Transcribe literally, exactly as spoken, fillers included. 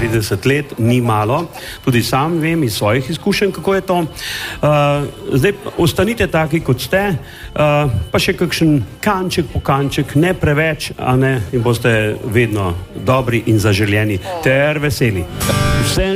trideset let ni malo, tudi sam vem iz svojih izkušenj, kako je to. Uh, zdaj, ostanite taki, kot ste, uh, pa še kakšen kanček po kanček, ne preveč, a ne, in boste vedno dobri in zaželjeni ter veseli. Vse